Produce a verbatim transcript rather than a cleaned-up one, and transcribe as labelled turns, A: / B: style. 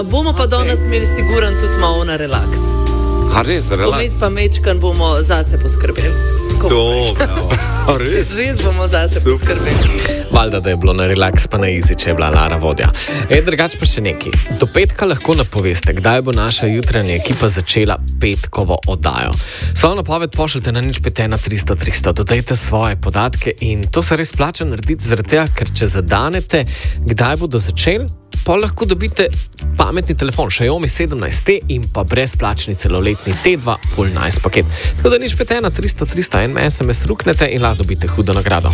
A: Bomo pa danes imeli siguran tudi malo na relaks.
B: A res, relaks?
A: Pomeč pa mečkan bomo zase poskrbeli.
B: To, bravo. Res?
A: Res bomo zase Super. poskrbeli.
C: Valjda, da je bilo na relaks, pa na easy, če je bila Lara vodja. E, drugač pa še nekaj. Do petka lahko napoveste, kdaj bo naša jutranja ekipa začela petkovo oddajo. Svojo napoved pošljite na nič pet ena tristo tristo, dodajte svoje podatke in to se res plača narediti zaradi tega, ker če zadanete, kdaj bodo začeli, pa lahko dobite pametni telefon Xiaomi sedemnajst T in pa brezplačni celoletni T dva Full Nice paket. Tako da nič pet ena tristo tristo en es em es ruknete in lahko dobite hudo nagrado.